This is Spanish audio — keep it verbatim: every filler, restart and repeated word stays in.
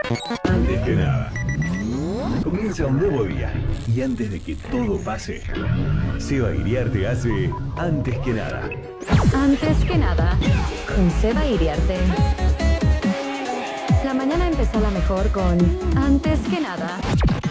Antes que nada, comienza un nuevo día. Y antes de que todo pase, Seba Iriarte hace Antes que nada. Antes que nada, con Seba Iriarte. La mañana empezó la mejor con Antes que nada.